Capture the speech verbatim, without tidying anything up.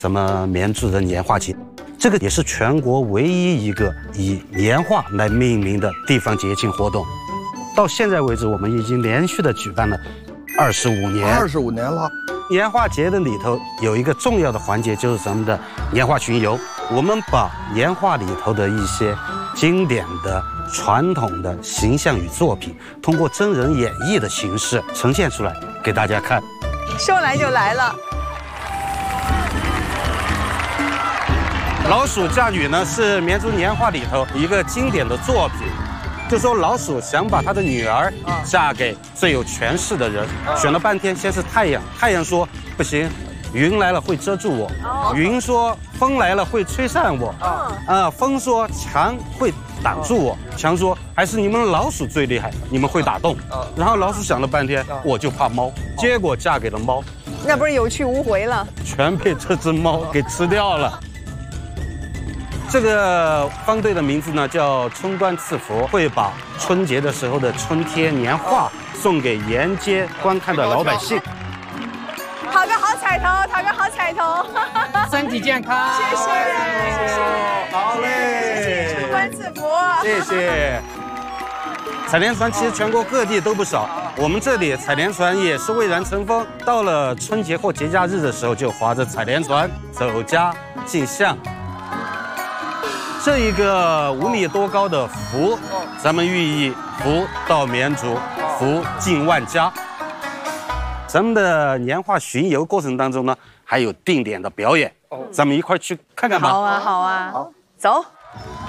咱们绵竹的年画节，这个也是全国唯一一个以年画来命名的地方节庆活动。到现在为止，我们已经连续的举办了二十五年。 二十五年了。 年画节的里头有一个重要的环节，就是咱们的年画巡游。我们把年画里头的一些经典的、传统的形象与作品，通过真人演绎的形式呈现出来给大家看。 说来就来了。 老鼠嫁女呢，是绵竹年画里头一个经典的作品。就说老鼠想把他的女儿嫁给最有权势的人，选了半天，先是太阳，太阳说不行，云来了会遮住我，云说风来了会吹散我，啊，风说墙会挡住我，墙说还是你们老鼠最厉害，你们会打洞。然后老鼠想了半天，我就怕猫，结果嫁给了猫， 那不是有去无回了？ 全被这只猫给吃掉了。这个方队的名字呢叫春官赐福，会把春节的时候的春贴年画送给沿街观看的老百姓。 讨个好彩头，讨个好彩头， 身体健康。 谢谢，谢谢， 好嘞， 春官赐福， 谢谢。采莲船其实全国各地都不少，我们这里采莲船也是蔚然成风。到了春节或节假日的时候，就划着采莲船走家进巷。这一个五米多高的福，咱们寓意福到绵竹，福进万家。咱们的年画巡游过程当中呢，还有定点的表演，咱们一块儿去看看吧。 好啊，好啊，好，走。